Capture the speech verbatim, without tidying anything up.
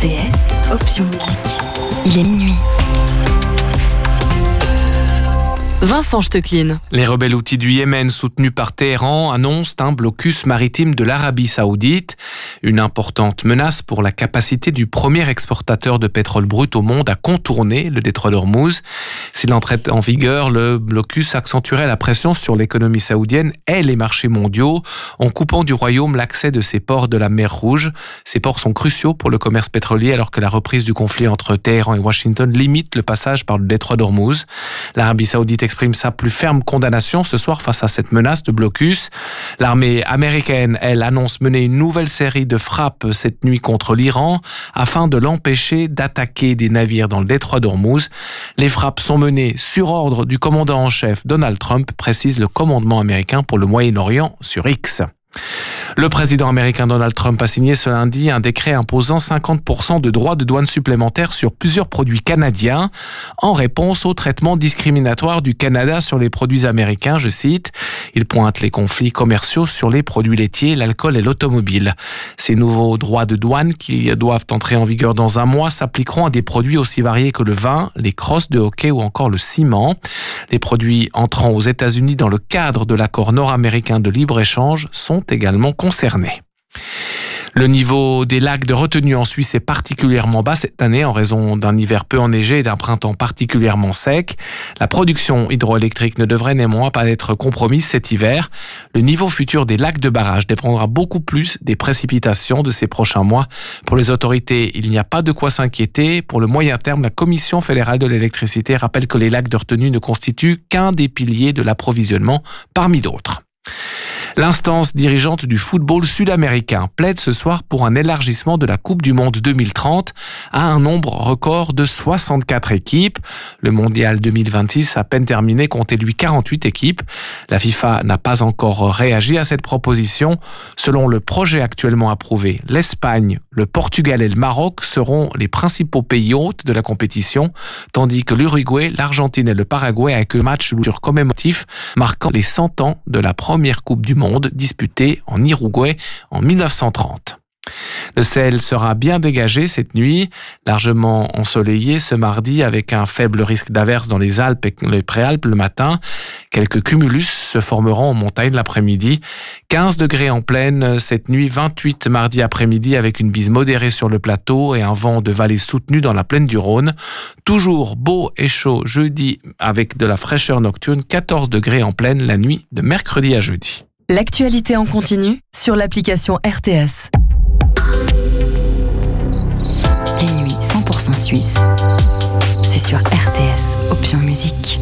T S, option musique. Il est minuit. Vincent Stecklin. Les rebelles houthis du Yémen, soutenus par Téhéran, annoncent un blocus maritime de l'Arabie Saoudite. Une importante menace pour la capacité du premier exportateur de pétrole brut au monde à contourner le détroit d'Ormuz. S'il entrait en vigueur, le blocus accentuerait la pression sur l'économie saoudienne et les marchés mondiaux en coupant du royaume l'accès de ses ports de la mer Rouge. Ces ports sont cruciaux pour le commerce pétrolier alors que la reprise du conflit entre Téhéran et Washington limite le passage par le détroit d'Ormuz. L'Arabie Saoudite exprime sa plus ferme condamnation ce soir face à cette menace de blocus. L'armée américaine, elle, annonce mener une nouvelle série de frappes cette nuit contre l'Iran afin de l'empêcher d'attaquer des navires dans le détroit d'Ormuz. Les frappes sont menées sur ordre du commandant en chef Donald Trump, précise le commandement américain pour le Moyen-Orient sur X. Le président américain Donald Trump a signé ce lundi un décret imposant cinquante pour cent de droits de douane supplémentaires sur plusieurs produits canadiens en réponse au traitement discriminatoire du Canada sur les produits américains, je cite. Il pointe les conflits commerciaux sur les produits laitiers, l'alcool et l'automobile. Ces nouveaux droits de douane qui doivent entrer en vigueur dans un mois s'appliqueront à des produits aussi variés que le vin, les crosses de hockey ou encore le ciment. Les produits entrant aux États-Unis dans le cadre de l'accord nord-américain de libre-échange sont également concernés. Le niveau des lacs de retenue en Suisse est particulièrement bas cette année en raison d'un hiver peu enneigé et d'un printemps particulièrement sec. La production hydroélectrique ne devrait néanmoins pas être compromise cet hiver. Le niveau futur des lacs de barrage dépendra beaucoup plus des précipitations de ces prochains mois. Pour les autorités, il n'y a pas de quoi s'inquiéter. Pour le moyen terme, la Commission fédérale de l'électricité rappelle que les lacs de retenue ne constituent qu'un des piliers de l'approvisionnement parmi d'autres. L'instance dirigeante du football sud-américain plaide ce soir pour un élargissement de la Coupe du Monde deux mille trente à un nombre record de soixante-quatre équipes. Le mondial deux mille vingt-six, à peine terminé, comptait lui quarante-huit équipes. La FIFA n'a pas encore réagi à cette proposition. Selon le projet actuellement approuvé, l'Espagne, le Portugal et le Maroc seront les principaux pays hôtes de la compétition, tandis que l'Uruguay, l'Argentine et le Paraguay avec un match commémoratif marquant les cent ans de la première Coupe du Monde disputée en Uruguay en mille neuf cent trente. Le ciel sera bien dégagé cette nuit, largement ensoleillé ce mardi avec un faible risque d'averse dans les Alpes et les Préalpes le matin. Quelques cumulus se formeront en montagne l'après-midi. quinze degrés en plaine cette nuit, vingt-huit mardi après-midi avec une bise modérée sur le plateau et un vent de vallée soutenu dans la plaine du Rhône. Toujours beau et chaud jeudi avec de la fraîcheur nocturne, quatorze degrés en plaine la nuit de mercredi à jeudi. L'actualité en continu sur l'application R T S. Les nuits cent pour cent suisses, c'est sur R T S, option musique.